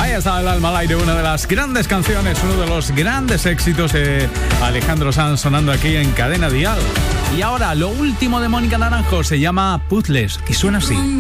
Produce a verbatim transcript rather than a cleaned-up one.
Ahí está El alma al aire, una de las grandes canciones, uno de los grandes éxitos de Alejandro Sanz sonando aquí en Cadena Dial. Y ahora, lo último de Mónica Naranjo se llama Puzzles y suena así.